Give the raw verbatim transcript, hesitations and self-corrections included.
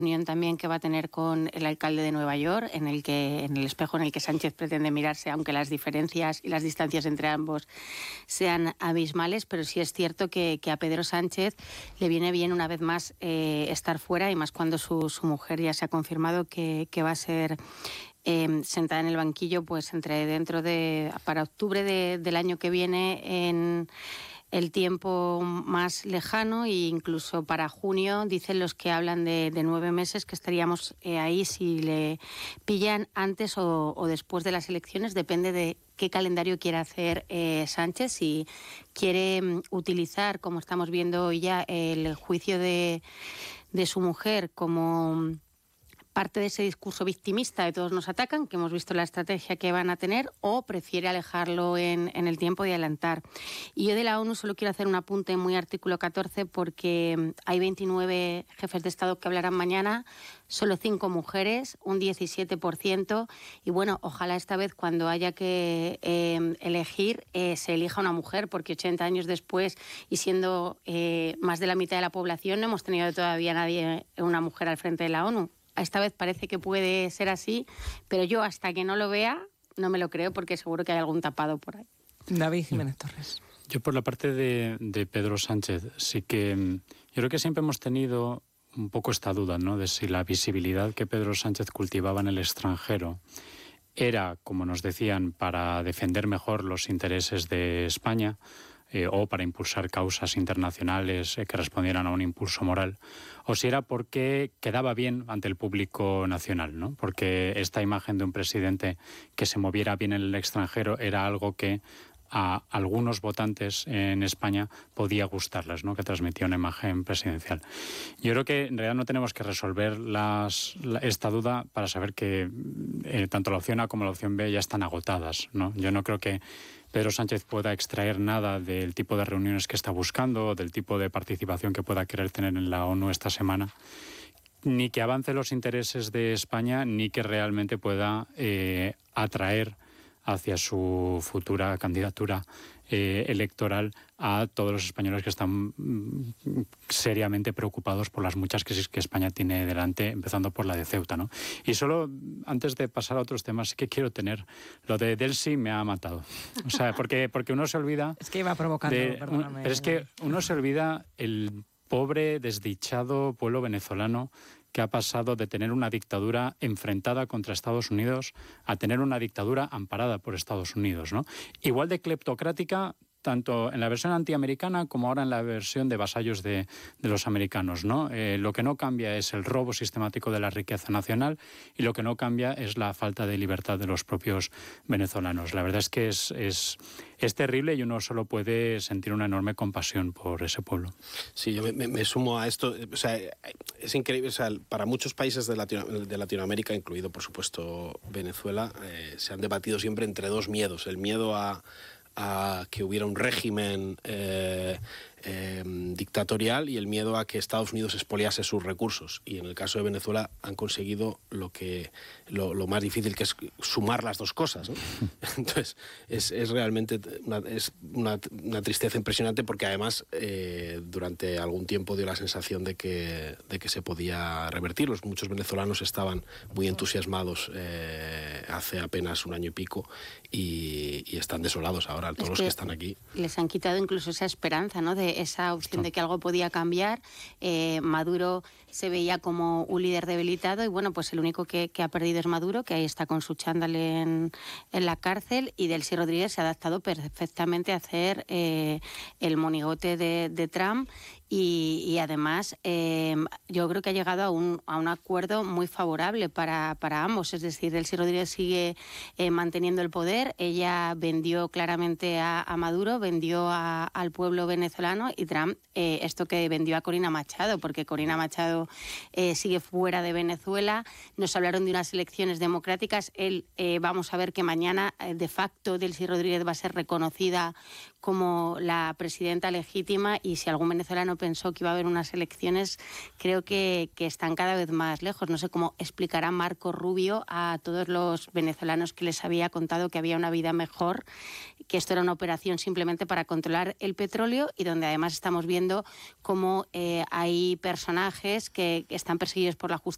reunión también que va a tener con el alcalde de Nueva York, en el que en el espejo en el que Sánchez pretende mirarse, aunque las diferencias y las distancias entre ambos sean abismales, pero sí es cierto que, que a Pedro Sánchez le viene bien una vez más eh, estar fuera, y más cuando su, su mujer ya se ha confirmado que, que va a ser eh, sentada en el banquillo, pues entre dentro de para octubre de, del año que viene, en el tiempo más lejano, e incluso para junio, dicen los que hablan de, de nueve meses, que estaríamos eh, ahí si le pillan antes o, o después de las elecciones, depende de qué calendario quiere hacer eh, Sánchez, si quiere um, utilizar, como estamos viendo hoy ya, el juicio de, de su mujer como parte de ese discurso victimista de todos nos atacan, que hemos visto la estrategia que van a tener, o prefiere alejarlo en, en el tiempo y adelantar. Y yo de la ONU solo quiero hacer un apunte muy artículo catorce, porque hay veintinueve jefes de Estado que hablarán mañana, solo cinco mujeres, un diecisiete por ciento, y bueno, ojalá esta vez cuando haya que eh, elegir, eh, se elija una mujer, porque ochenta años después y siendo eh, más de la mitad de la población, no hemos tenido todavía nadie, una mujer al frente de la ONU. Esta vez parece que puede ser así, pero yo hasta que no lo vea no me lo creo, porque seguro que hay algún tapado por ahí. David Jiménez Torres. Yo por la parte de, de Pedro Sánchez, sí que yo creo que siempre hemos tenido un poco esta duda, ¿no?, de si la visibilidad que Pedro Sánchez cultivaba en el extranjero era, como nos decían, para defender mejor los intereses de España, Eh, o para impulsar causas internacionales eh, que respondieran a un impulso moral, o si era porque quedaba bien ante el público nacional, ¿no? Porque esta imagen de un presidente que se moviera bien en el extranjero era algo que a algunos votantes en España podía gustarles, ¿no?, que transmitía una imagen presidencial. Yo creo que en realidad no tenemos que resolver las, la, esta duda para saber que eh, tanto la opción A como la opción B ya están agotadas, ¿no? Yo no creo que Pedro Sánchez pueda extraer nada del tipo de reuniones que está buscando, del tipo de participación que pueda querer tener en la ONU esta semana, ni que avance los intereses de España, ni que realmente pueda eh, atraer hacia su futura candidatura eh, electoral a todos los españoles que están mm, seriamente preocupados por las muchas crisis que España tiene delante, empezando por la de Ceuta, ¿no? Y solo, antes de pasar a otros temas, sí que quiero tener, lo de Delcy me ha matado. O sea, porque, porque uno se olvida... Es que iba provocando, de, perdóname. Pero es que uno se olvida el pobre, desdichado pueblo venezolano que ha pasado de tener una dictadura enfrentada contra Estados Unidos a tener una dictadura amparada por Estados Unidos, ¿no? Igual de cleptocrática, tanto en la versión antiamericana como ahora en la versión de vasallos de, de los americanos, ¿no? Eh, lo que no cambia es el robo sistemático de la riqueza nacional, y lo que no cambia es la falta de libertad de los propios venezolanos. La verdad es que es, es, es terrible, y uno solo puede sentir una enorme compasión por ese pueblo. Sí, yo me, me, me sumo a esto. O sea, es increíble. O sea, para muchos países de, Latino, de Latinoamérica, incluido por supuesto Venezuela, eh, se han debatido siempre entre dos miedos: el miedo a a que hubiera un régimen eh, eh, dictatorial, y el miedo a que Estados Unidos expoliase sus recursos. Y en el caso de Venezuela han conseguido lo que lo, lo más difícil, que es sumar las dos cosas, ¿no? Entonces es, es realmente una, es una, una tristeza impresionante, porque además eh, durante algún tiempo dio la sensación de que, de que se podía revertirlo. Muchos venezolanos estaban muy entusiasmados eh, hace apenas un año y pico, y, y están desolados ahora, todos es los que, que están aquí. Les han quitado incluso esa esperanza, ¿no?, de esa opción de que algo podía cambiar. Eh, Maduro se veía como un líder debilitado, y bueno, pues el único que, que ha perdido es Maduro, que ahí está con su chándal en, en la cárcel, y Delcy Rodríguez se ha adaptado perfectamente a hacer eh, el monigote de, de Trump. Y, y además eh, yo creo que ha llegado a un, a un acuerdo muy favorable para, para ambos. Es decir, Delcy Rodríguez sigue eh, manteniendo el poder. Ella vendió claramente a, a Maduro, vendió a, al pueblo venezolano, y Trump eh, esto que vendió a Corina Machado, porque Corina Machado eh, sigue fuera de Venezuela. Nos hablaron de unas elecciones democráticas. Él, eh, vamos a ver que mañana eh, de facto Delcy Rodríguez va a ser reconocida como la presidenta legítima, y si algún venezolano pensó que iba a haber unas elecciones, creo que, que están cada vez más lejos. No sé cómo explicará Marco Rubio a todos los venezolanos que les había contado que había una vida mejor, que esto era una operación simplemente para controlar el petróleo, y donde además estamos viendo cómo eh, hay personajes que están perseguidos por la justicia